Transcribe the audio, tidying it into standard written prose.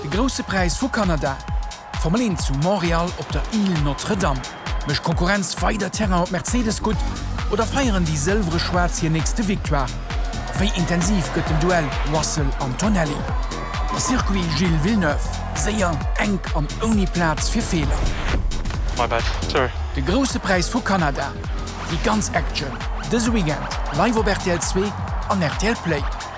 De grosse Preis vu Kanada. Formel 1 zu Montreal op der Ile Notre-Dame. Mech Konkurrenz feider Terrain op Mercedes gut oder feieren die silvere Schwarz hier nächste Victoire. Wéi intensiv gëtt dem Duell Russell Antonelli. De Circuit Gilles Villeneuve, séier eng an oni Platz fir Fehler. My bad, sorry. De grosse Preis vu Kanada. Die ganz Action. Dis Weekend, live op RTL 2 an RTL Play.